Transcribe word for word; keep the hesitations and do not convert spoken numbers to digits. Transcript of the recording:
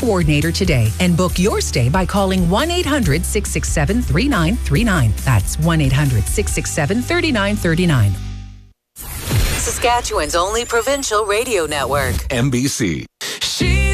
coordinator today and book your stay by calling one eight hundred six six seven three nine three nine. That's one eight hundred six six seven three nine three nine. Saskatchewan's only provincial radio network. M B C.